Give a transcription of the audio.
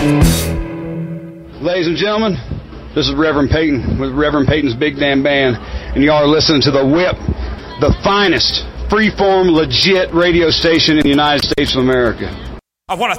Ladies and gentlemen, this is Reverend Peyton with Reverend Peyton's Big Damn Band, and y'all are listening to The Whip, the finest, freeform, legit radio station in the United States of America. I want to